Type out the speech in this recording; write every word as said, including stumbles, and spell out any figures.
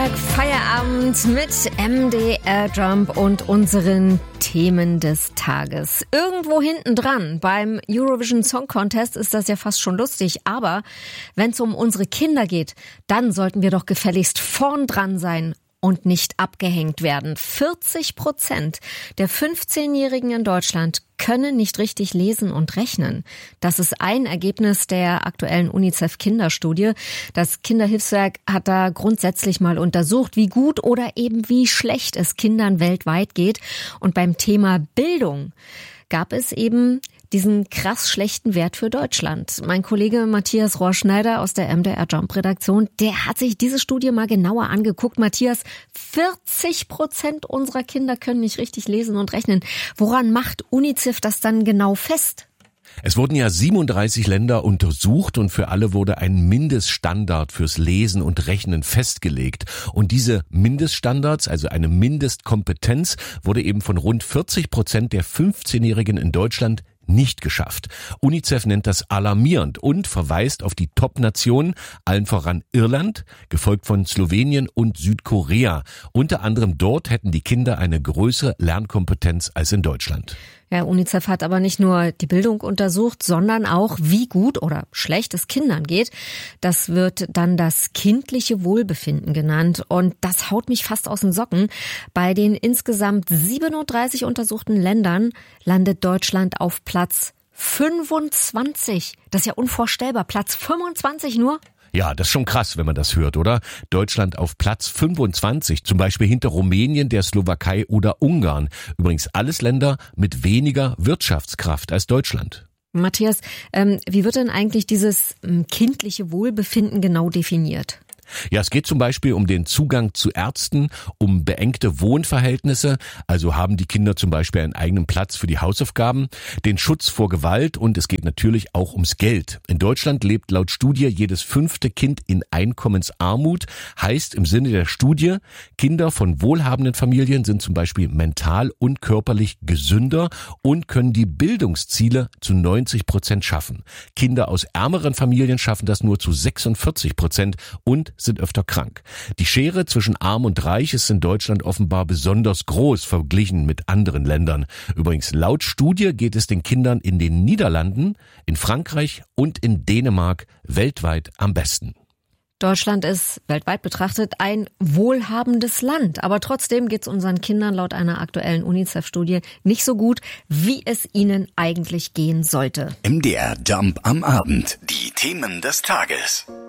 Dienstag, Feierabend mit M D R Jump und unseren Themen des Tages. Irgendwo hinten dran beim Eurovision Song Contest ist das ja fast schon lustig, aber wenn es um unsere Kinder geht, dann sollten wir doch gefälligst vorn dran sein und nicht abgehängt werden. vierzig Prozent der fünfzehnjährigen in Deutschland können nicht richtig lesen und rechnen. Das ist ein Ergebnis der aktuellen UNICEF-Kinderstudie. Das Kinderhilfswerk hat da grundsätzlich mal untersucht, wie gut oder eben wie schlecht es Kindern weltweit geht. Und beim Thema Bildung gab es eben diesen krass schlechten Wert für Deutschland. Mein Kollege Matthias Rohrschneider aus der M D R Jump-Redaktion, der hat sich diese Studie mal genauer angeguckt. Matthias, vierzig Prozent unserer Kinder können nicht richtig lesen und rechnen. Woran macht UNICEF das dann genau fest? Es wurden ja siebenunddreißig Länder untersucht und für alle wurde ein Mindeststandard fürs Lesen und Rechnen festgelegt. Und diese Mindeststandards, also eine Mindestkompetenz, wurde eben von rund vierzig Prozent der fünfzehnjährigen in Deutschland nicht geschafft. UNICEF nennt das alarmierend und verweist auf die Top-Nationen, allen voran Irland, gefolgt von Slowenien und Südkorea. Unter anderem dort hätten die Kinder eine größere Lernkompetenz als in Deutschland. Ja, UNICEF hat aber nicht nur die Bildung untersucht, sondern auch, wie gut oder schlecht es Kindern geht. Das wird dann das kindliche Wohlbefinden genannt. Und das haut mich fast aus den Socken. Bei den insgesamt siebenunddreißig untersuchten Ländern landet Deutschland auf Platz fünfundzwanzig. Das ist ja unvorstellbar. Platz fünfundzwanzig nur? Ja, das ist schon krass, wenn man das hört, oder? Deutschland auf Platz fünfundzwanzig, zum Beispiel hinter Rumänien, der Slowakei oder Ungarn. Übrigens alles Länder mit weniger Wirtschaftskraft als Deutschland. Matthias, ähm, wie wird denn eigentlich dieses ähm, kindliche Wohlbefinden genau definiert? Ja, es geht zum Beispiel um den Zugang zu Ärzten, um beengte Wohnverhältnisse, also haben die Kinder zum Beispiel einen eigenen Platz für die Hausaufgaben, den Schutz vor Gewalt und es geht natürlich auch ums Geld. In Deutschland lebt laut Studie jedes fünfte Kind in Einkommensarmut, heißt im Sinne der Studie, Kinder von wohlhabenden Familien sind zum Beispiel mental und körperlich gesünder und können die Bildungsziele zu neunzig Prozent schaffen. Kinder aus ärmeren Familien schaffen das nur zu sechsundvierzig Prozent und sind öfter krank. Die Schere zwischen Arm und Reich ist in Deutschland offenbar besonders groß verglichen mit anderen Ländern. Übrigens, laut Studie geht es den Kindern in den Niederlanden, in Frankreich und in Dänemark weltweit am besten. Deutschland ist weltweit betrachtet ein wohlhabendes Land. Aber trotzdem geht es unseren Kindern laut einer aktuellen UNICEF-Studie nicht so gut, wie es ihnen eigentlich gehen sollte. M D R Jump am Abend. Die Themen des Tages.